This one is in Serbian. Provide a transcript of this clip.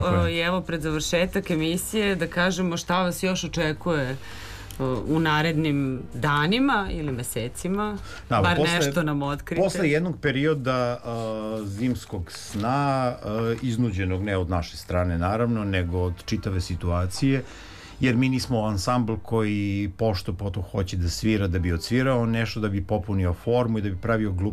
I evo pred završetak emisije da kažemo šta vas još očekuje u narednim danima ili mesecima, bar nešto nam otkrite. Posle jednog perioda zimskog sna, iznuđenog ne od naše strane naravno, nego od čitave situacije, jer mi nismo ansambl koji pošto poto hoće da svira da bi odsvirao nešto, da bi popunio formu i da bi pravio